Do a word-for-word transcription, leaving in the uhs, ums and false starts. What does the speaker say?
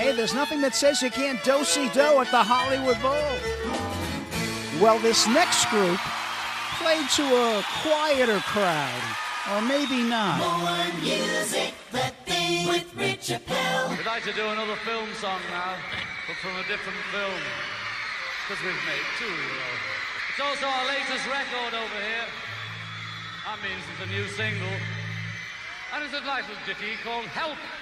Hey, there's nothing that says you can't do-si-do at the Hollywood Bowl. Well, this next group played to a quieter crowd, or maybe not. More music, the thing with Rich Appel. We'd like to do another film song now, but from a different film, because we've made two, you know. It's also our latest record over here. That means it's a new single. And it's a title ditty called Help!